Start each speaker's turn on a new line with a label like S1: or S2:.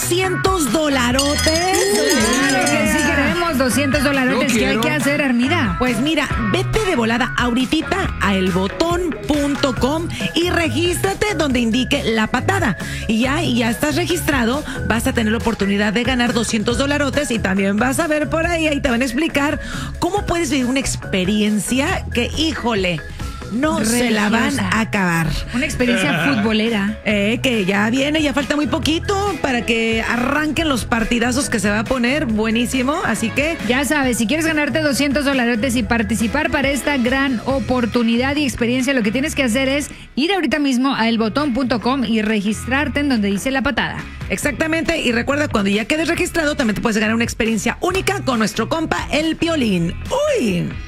S1: 200 dolarotes.
S2: Claro que sí queremos $200. ¿Qué hay que hacer, Armida?
S1: Pues mira, vete de volada ahorita a elbotón.com y regístrate donde indique La Patada. Y ya estás registrado, vas a tener la oportunidad de ganar $200 y también vas a ver por ahí te van a explicar cómo puedes vivir una experiencia que, híjole, no se la van a acabar.
S2: Una experiencia futbolera.
S1: Que ya viene, ya falta muy poquito para que arranquen los partidazos que se va a poner buenísimo. Así que
S2: ya sabes, si quieres ganarte $200 y participar para esta gran oportunidad y experiencia, lo que tienes que hacer es ir ahorita mismo a elbotón.com y registrarte en donde dice La Patada.
S1: Exactamente, y recuerda, cuando ya quedes registrado, también te puedes ganar una experiencia única con nuestro compa, el Piolín. ¡Uy!